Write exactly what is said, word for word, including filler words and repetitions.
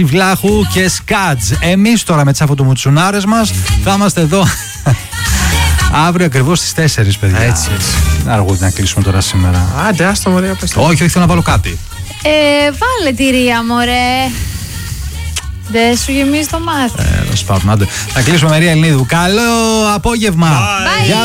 Βλάχου και Σκάτζ. Εμείς τώρα με τις αφοτομουτσουνάρες μας θα είμαστε εδώ αύριο ακριβώς στις τέσσερις, παιδιά. Έτσι, έτσι. Αργού να κλείσουμε τώρα σήμερα. Άντε, άστο μωρέ, πες το. Όχι, όχι, θέλω να βάλω κάτι. Ε, βάλε τη Ρία, μωρέ. Δεν σου γεμίζει το μάτι. Ε, θα σπάρουν, άντε. Θα κλείσουμε με Ρία Ελληνίδου. Καλό απόγευμα. Bye.